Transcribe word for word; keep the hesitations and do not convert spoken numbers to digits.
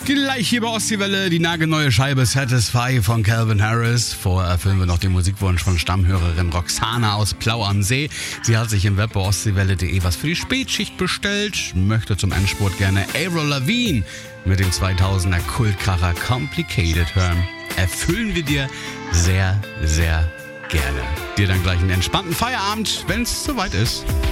Gleich hier bei Ostseewelle die nagelneue Scheibe Satisfy von Calvin Harris. Vorher erfüllen wir noch den Musikwunsch von Stammhörerin Roxana aus Plau am See. Sie hat sich im Web bei ostseewelle punkt de was für die Spätschicht bestellt, möchte zum Endspurt gerne Avril Lavigne mit dem zweitausender Kultkracher Complicated hören. Erfüllen wir dir sehr, sehr gerne. Dir dann gleich einen entspannten Feierabend, wenn es soweit ist.